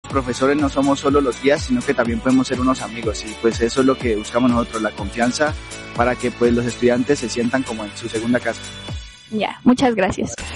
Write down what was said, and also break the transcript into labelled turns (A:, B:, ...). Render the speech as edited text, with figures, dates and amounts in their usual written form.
A: profesores no somos solo los guías, sino que también podemos ser unos amigos, y pues eso es lo que buscamos nosotros, la confianza para que pues los estudiantes se sientan como en su segunda casa.
B: Ya, muchas gracias.